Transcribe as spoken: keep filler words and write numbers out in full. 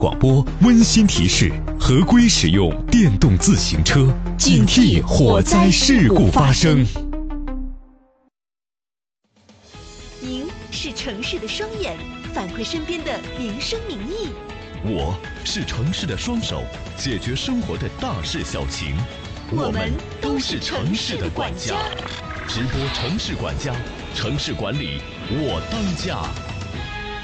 广播温馨提示：合规使用电动自行车，警惕火灾事故发生。 您是城市的双眼，反馈身边的民生民意； 我是城市的双手，解决生活的大事小情。 我们都是城市的管家。 直播城市管家，城市管理我当家。